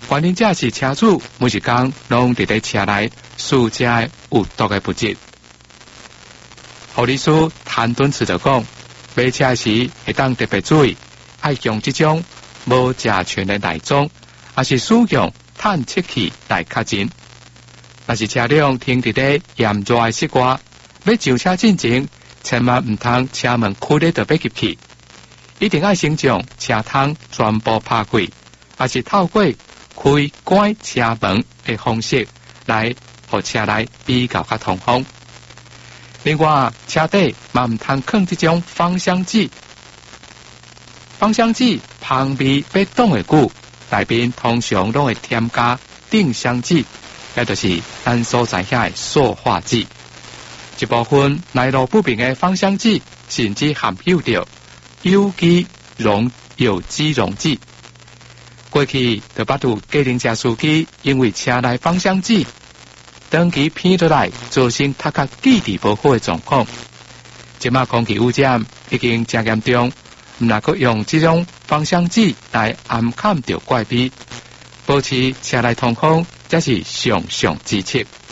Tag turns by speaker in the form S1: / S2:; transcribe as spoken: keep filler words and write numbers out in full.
S1: 关键驾驶车主每一天拢伫咧车内输食有毒的物质。护理师谭敦慈就讲，买车时会当特别注意，爱用这种无甲醛的内装，还是使用碳七气来较真。若是车辆停伫咧炎热的室外，要上车进前，千万唔通车门开咧就要入去，一定要先将车窗全部拍开，还是透过开关车门的方式来，互车内比较较通风。另外，车底嘛唔通放这种芳香剂，芳香剂香味要冻会久，内面通常拢会添加定香剂，也就是咱所知遐的塑化剂。一部分来路不明的芳香剂，甚至含有着有机溶有机溶剂。过去就捌有计程车司机因为车内芳香剂长期偏落来，造成塔壳记忆不好的状况。即马空气污染已经真严重，唔能够用这种芳香剂来掩盖掉怪味，保持车内通风，才是上上之策。